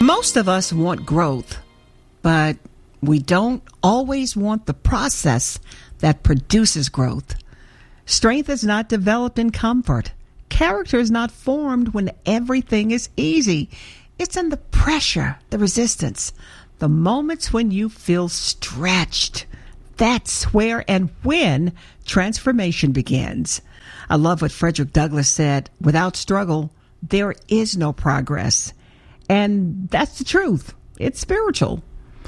Most of us want growth, but we don't always want the process that produces growth. Strength is not developed in comfort. Character is not formed when everything is easy. It's in the pressure, the resistance, the moments when you feel stretched. That's where and when transformation begins. I love what Frederick Douglass said, without struggle, there is no progress. And that's the truth. It's spiritual.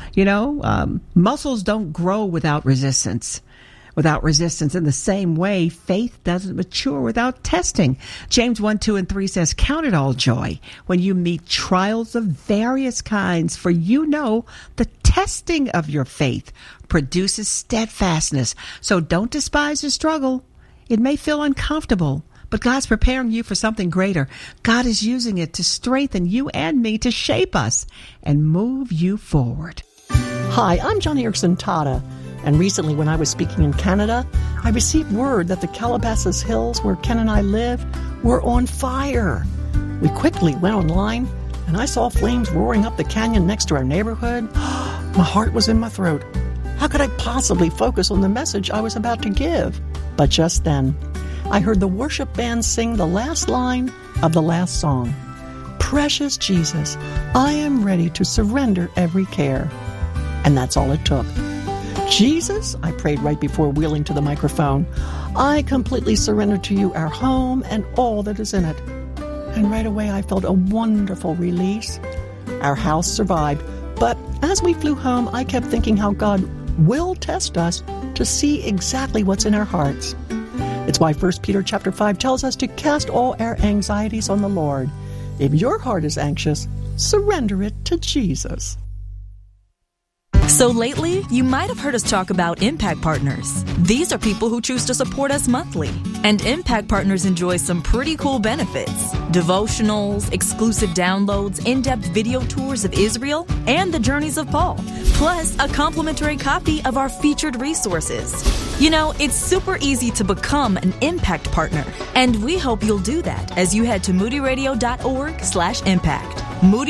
Muscles don't grow without resistance. Without resistance, in the same way, faith doesn't mature without testing. James 1:2-3 says, "Count it all joy when you meet trials of various kinds, for you know the testing of your faith produces steadfastness. So don't despise the struggle. It may feel uncomfortable, but God's preparing you for something greater. God is using it to strengthen you and me, to shape us and move you forward." Hi, I'm Johnny Erickson Tata. And recently, when I was speaking in Canada, I received word that the Calabasas Hills, where Ken and I live, were on fire. We quickly went online, and I saw flames roaring up the canyon next to our neighborhood. My heart was in my throat. How could I possibly focus on the message I was about to give? But just then, I heard the worship band sing the last line of the last song. "Precious Jesus, I am ready to surrender every care." And that's all it took. "Jesus," I prayed right before wheeling to the microphone, "I completely surrender to you our home and all that is in it." And right away I felt a wonderful release. Our house survived, but as we flew home, I kept thinking how God will test us to see exactly what's in our hearts. It's why 1 Peter chapter 5 tells us to cast all our anxieties on the Lord. If your heart is anxious, surrender it to Jesus. So lately, you might have heard us talk about Impact Partners. These are people who choose to support us monthly. And Impact Partners enjoy some pretty cool benefits. Devotionals, exclusive downloads, in-depth video tours of Israel, and the journeys of Paul. Plus, a complimentary copy of our featured resources. It's super easy to become an Impact Partner. And we hope you'll do that as you head to moodyradio.org/impact.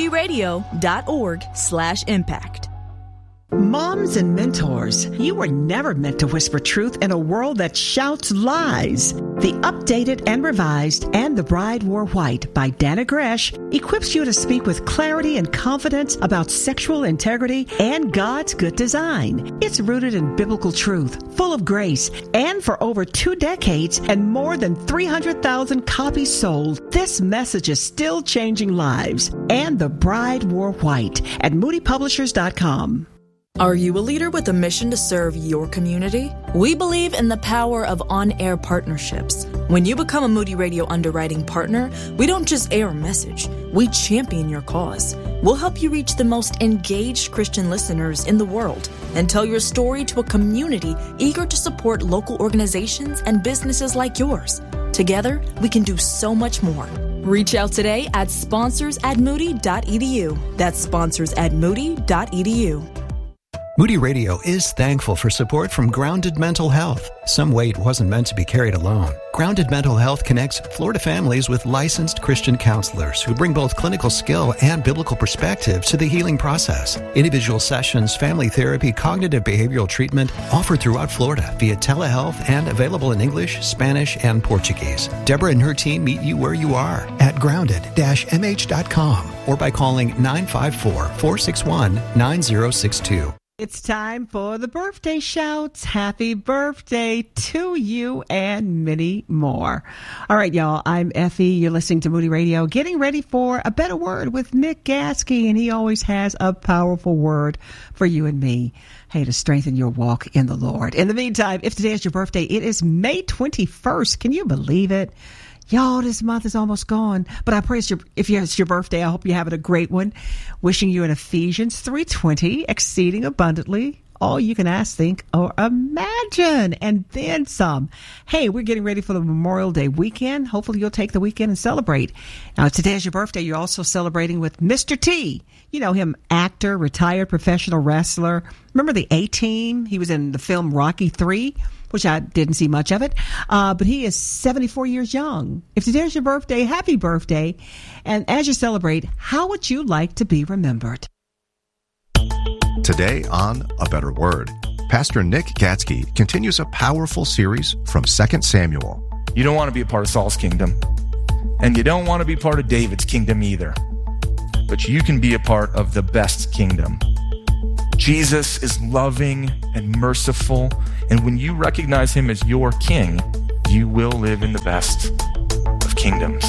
moodyradio.org/impact. Moms and mentors, you were never meant to whisper truth in a world that shouts lies. The Updated and Revised and The Bride Wore White by Dana Gresh equips you to speak with clarity and confidence about sexual integrity and God's good design. It's rooted in biblical truth, full of grace, and for over 2 decades and more than 300,000 copies sold, this message is still changing lives. And The Bride Wore White at moodypublishers.com. Are you a leader with a mission to serve your community? We believe in the power of on-air partnerships. When you become a Moody Radio underwriting partner, we don't just air a message, we champion your cause. We'll help you reach the most engaged Christian listeners in the world and tell your story to a community eager to support local organizations and businesses like yours. Together, we can do so much more. Reach out today at sponsors@moody.edu. That's sponsors@moody.edu. Moody Radio is thankful for support from Grounded Mental Health. Some weight wasn't meant to be carried alone. Grounded Mental Health connects Florida families with licensed Christian counselors who bring both clinical skill and biblical perspective to the healing process. Individual sessions, family therapy, cognitive behavioral treatment offered throughout Florida via telehealth and available in English, Spanish, and Portuguese. Deborah and her team meet you where you are at grounded-mh.com or by calling 954-461-9062. It's time for the birthday shouts. Happy birthday to you and many more. All right, y'all. I'm Effie. You're listening to Moody Radio, getting ready for A Better Word with Nick Gaskey, and he always has a powerful word for you and me. Hey, to strengthen your walk in the Lord. In the meantime, if today is your birthday, it is May 21st. Can you believe it? Y'all, this month is almost gone, but I pray if it's your birthday, I hope you're having a great one. Wishing you in Ephesians 3:20, exceeding abundantly, all you can ask, think, or imagine, and then some. Hey, we're getting ready for the Memorial Day weekend. Hopefully you'll take the weekend and celebrate. Now, if today's your birthday, you're also celebrating with Mr. T. You know him, actor, retired professional wrestler. Remember the A-Team? He was in the film Rocky III, which I didn't see much of it. But he is 74 years young. If today's your birthday, happy birthday. And as you celebrate, how would you like to be remembered? Today on A Better Word, Pastor Nick Gatsky continues a powerful series from 2 Samuel. You don't want to be a part of Saul's kingdom, and you don't want to be part of David's kingdom either. But you can be a part of the best kingdom. Jesus is loving and merciful, and when you recognize him as your king, you will live in the best of kingdoms.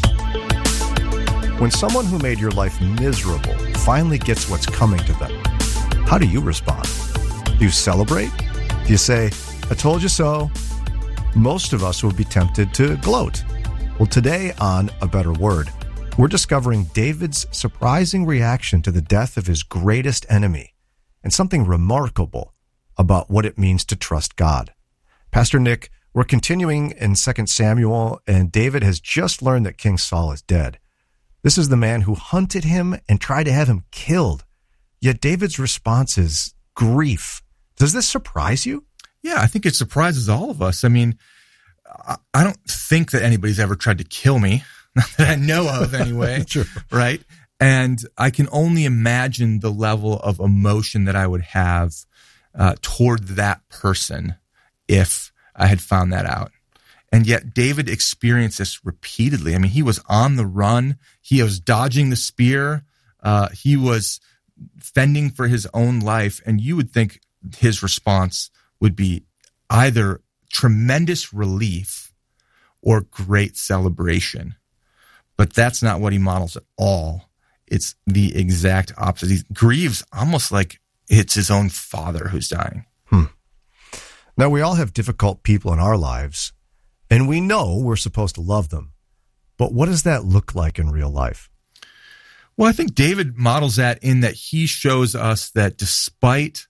When someone who made your life miserable finally gets what's coming to them, how do you respond? Do you celebrate? Do you say, I told you so? Most of us would be tempted to gloat. Well, today on A Better Word, we're discovering David's surprising reaction to the death of his greatest enemy and something remarkable about what it means to trust God. Pastor Nick, we're continuing in 2 Samuel, and David has just learned that King Saul is dead. This is the man who hunted him and tried to have him killed. Yet David's response is grief. Does this surprise you? Yeah, I think it surprises all of us. I mean, I don't think that anybody's ever tried to kill me, not that I know of anyway, Sure. Right? And I can only imagine the level of emotion that I would have toward that person if I had found that out. And yet David experienced this repeatedly. I mean, he was on the run. He was dodging the spear. He was fending for his own life, and you would think his response would be either tremendous relief or great celebration. But that's not what he models at all. It's the exact opposite. He grieves almost like it's his own father who's dying. Now, we all have difficult people in our lives, and we know we're supposed to love them. But what does that look like in real life? Well, I think David models that in that he shows us that despite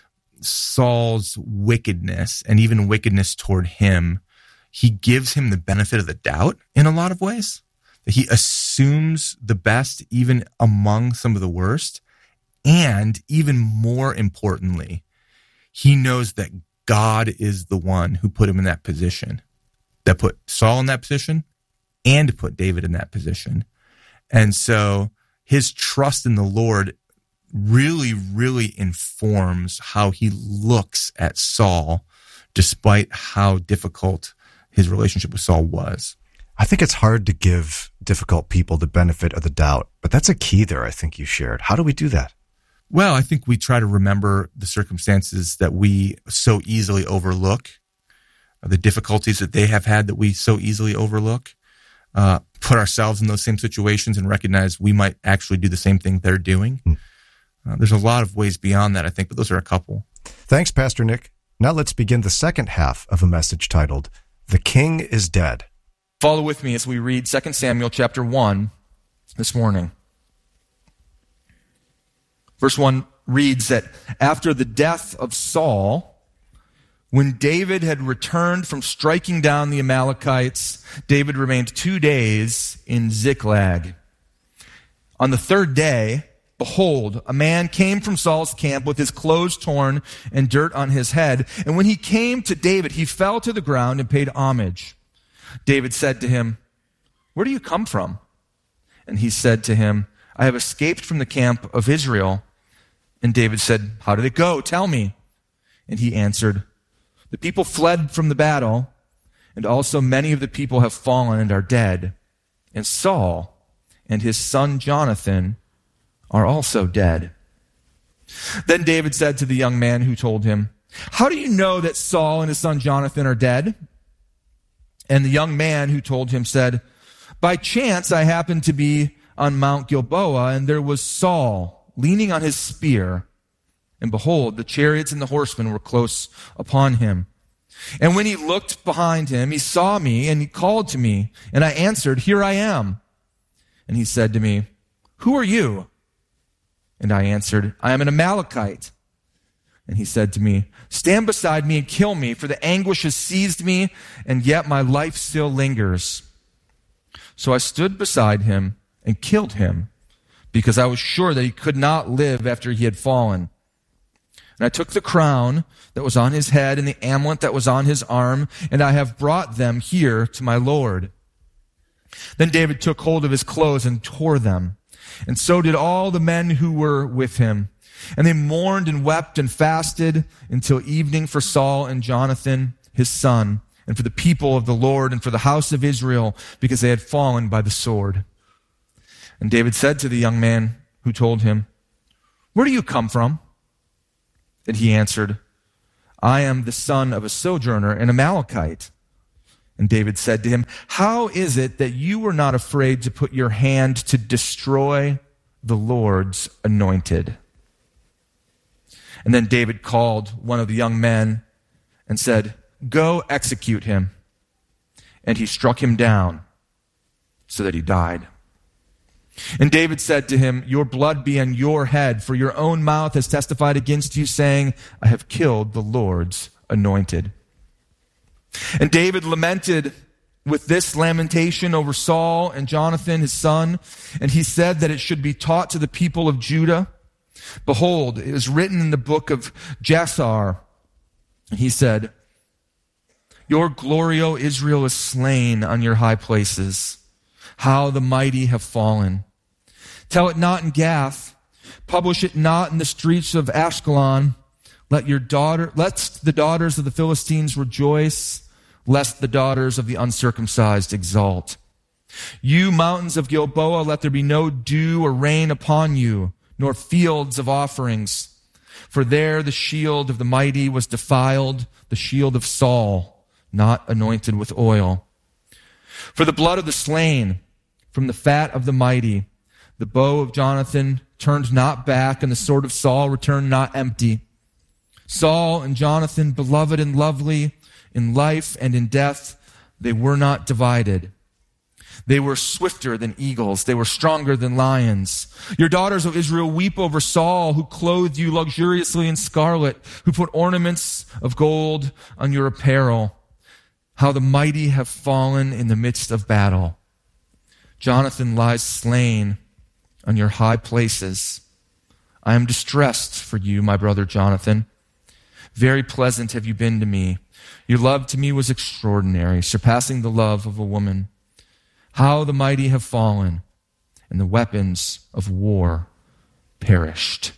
Saul's wickedness and even wickedness toward him, he gives him the benefit of the doubt in a lot of ways. That he assumes the best even among some of the worst. And even more importantly, he knows that God is the one who put him in that position, that put Saul in that position and put David in that position. And so his trust in the Lord really, really informs how he looks at Saul, despite how difficult his relationship with Saul was. I think it's hard to give difficult people the benefit of the doubt, but that's a key there I think you shared. How do we do that? Well, I think we try to remember the circumstances that we so easily overlook, the difficulties that they have had that we so easily overlook. Put ourselves in those same situations and recognize we might actually do the same thing they're doing. There's a lot of ways beyond that, I think, but those are a couple. Thanks, Pastor Nick. Now let's begin the second half of a message titled, The King is Dead. Follow with me as we read 2 Samuel chapter 1 this morning. Verse 1 reads that after the death of Saul, when David had returned from striking down the Amalekites, David remained 2 days in Ziklag. On the third day, behold, a man came from Saul's camp with his clothes torn and dirt on his head. And when he came to David, he fell to the ground and paid homage. David said to him, "Where do you come from?" And he said to him, "I have escaped from the camp of Israel." And David said, "How did it go? Tell me." And he answered, "The people fled from the battle, and also many of the people have fallen and are dead. And Saul and his son Jonathan are also dead." Then David said to the young man who told him, "How do you know that Saul and his son Jonathan are dead?" And the young man who told him said, "By chance I happened to be on Mount Gilboa, and there was Saul leaning on his spear. And behold, the chariots and the horsemen were close upon him. And when he looked behind him, he saw me, and he called to me, and I answered, 'Here I am.' And he said to me, 'Who are you?' And I answered, 'I am an Amalekite.' And he said to me, stand beside me and kill me, for the anguish has seized me, and yet my life still lingers. So I stood beside him and killed him, because I was sure that he could not live after he had fallen. And I took the crown that was on his head and the amulet that was on his arm, and I have brought them here to my Lord. Then David took hold of his clothes and tore them, and so did all the men who were with him. And they mourned and wept and fasted until evening for Saul and Jonathan, his son, and for the people of the Lord and for the house of Israel, because they had fallen by the sword. And David said to the young man who told him, where do you come from? And he answered, I am the son of a sojourner, an Amalekite. And David said to him, how is it that you were not afraid to put your hand to destroy the Lord's anointed? And then David called one of the young men and said, go execute him. And he struck him down so that he died. And David said to him, your blood be on your head, for your own mouth has testified against you, saying, I have killed the Lord's anointed. And David lamented with this lamentation over Saul and Jonathan, his son, and he said that it should be taught to the people of Judah. Behold, it is written in the book of Jasar. He said, your glory, O Israel, is slain on your high places. How the mighty have fallen. Tell it not in Gath. Publish it not in the streets of Ashkelon. Let the daughters of the Philistines rejoice, lest the daughters of the uncircumcised exult. You mountains of Gilboa, let there be no dew or rain upon you, nor fields of offerings. For there the shield of the mighty was defiled, the shield of Saul, not anointed with oil. For the blood of the slain, from the fat of the mighty, the bow of Jonathan turned not back, and the sword of Saul returned not empty. Saul and Jonathan, beloved and lovely, in life and in death, they were not divided. They were swifter than eagles. They were stronger than lions. Your daughters, O Israel, weep over Saul, who clothed you luxuriously in scarlet, who put ornaments of gold on your apparel. How the mighty have fallen in the midst of battle. Jonathan lies slain on your high places. I am distressed for you, my brother Jonathan. Very pleasant have you been to me. Your love to me was extraordinary, surpassing the love of a woman. How the mighty have fallen, and the weapons of war perished.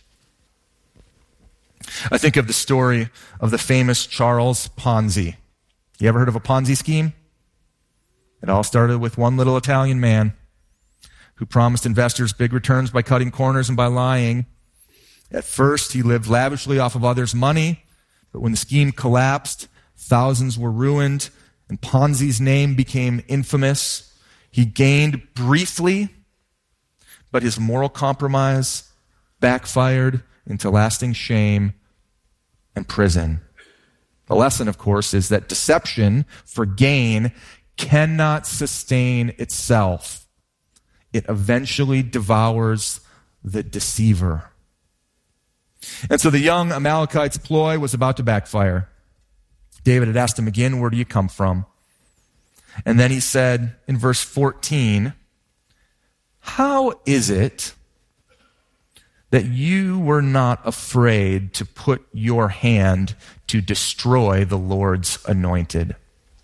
I think of the story of the famous Charles Ponzi. You ever heard of a Ponzi scheme? It all started with one little Italian man who promised investors big returns by cutting corners and by lying. At first, he lived lavishly off of others' money, but when the scheme collapsed, thousands were ruined, and Ponzi's name became infamous. He gained briefly, but his moral compromise backfired into lasting shame and prison. The lesson, of course, is that deception for gain cannot sustain itself. It eventually devours the deceiver. And so the young Amalekite's ploy was about to backfire. David had asked him again, where do you come from? And then he said in verse 14, how is it that you were not afraid to put your hand to destroy the Lord's anointed?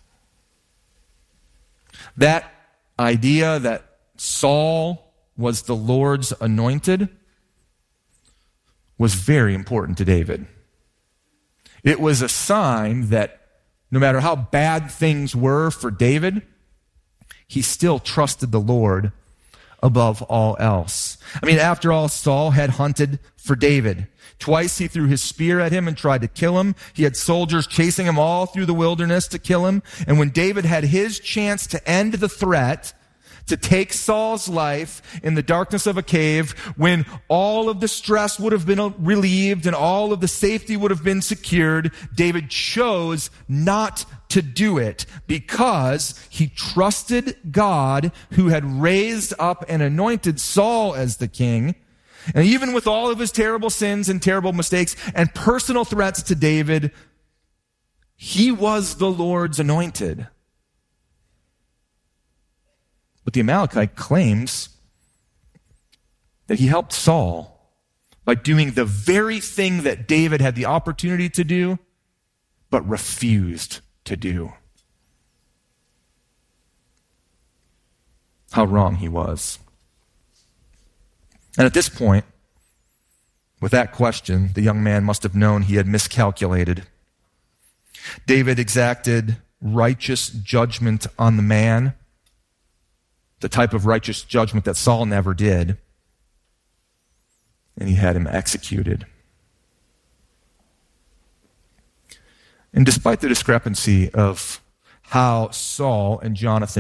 That idea that Saul was the Lord's anointed was very important to David. It was a sign that no matter how bad things were for David, he still trusted the Lord above all else. I mean, after all, Saul had hunted for David. Twice he threw his spear at him and tried to kill him. He had soldiers chasing him all through the wilderness to kill him. And when David had his chance to end the threat, to take Saul's life in the darkness of a cave, when all of the stress would have been relieved and all of the safety would have been secured, David chose not to do it because he trusted God, who had raised up and anointed Saul as the king, And even with all of his terrible sins and terrible mistakes and personal threats to David, he was the Lord's anointed. But the Amalekite claims that he helped Saul by doing the very thing that David had the opportunity to do, but refused to do. How wrong he was. And at this point, with that question, the young man must have known he had miscalculated. David exacted righteous judgment on the man, the type of righteous judgment that Saul never did, and he had him executed. And despite the discrepancy of how Saul and Jonathan